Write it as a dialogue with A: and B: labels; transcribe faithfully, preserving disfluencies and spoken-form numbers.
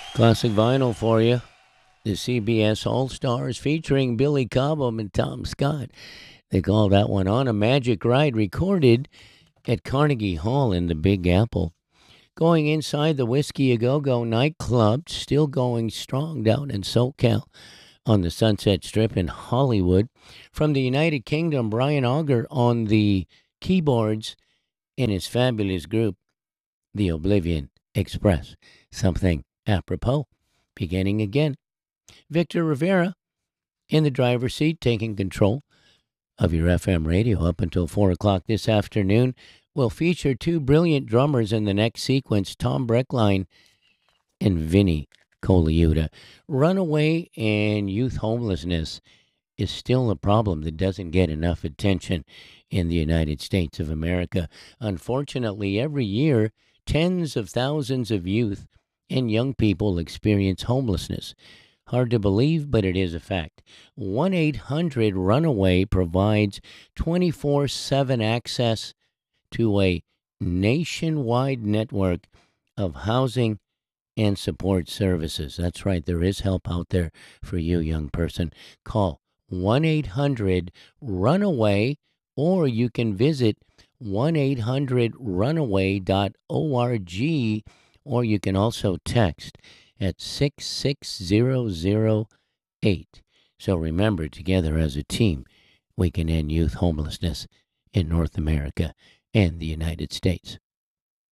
A: Classic vinyl for you. The C B S All Stars featuring Billy Cobham and Tom Scott. They call that one On a Magic Ride, recorded at Carnegie Hall in the Big Apple. Going inside the Whiskey A Go Go nightclub, still going strong down in SoCal on the Sunset Strip in Hollywood. From the United Kingdom, Brian Auger on the keyboards in his fabulous group, the Oblivion Express. Something apropos. Beginning again. Victor Rivera in the driver's seat, taking control of your F M radio up until four o'clock this afternoon. We'll feature two brilliant drummers in the next sequence, Tom Breckline and Vinny Colaiuta. Runaway and youth homelessness is still a problem that doesn't get enough attention in the United States of America. Unfortunately, every year, tens of thousands of youth and young people experience homelessness. Hard to believe, but it is a fact. one eight hundred Runaway provides twenty-four seven access to a nationwide network of housing and support services. That's right, there is help out there for you, young person. Call one eight hundred Runaway, or you can visit one eight hundred runaway dot org, or you can also text at six six zero zero eight. So remember, together as a team, we can end youth homelessness in North America and the United States.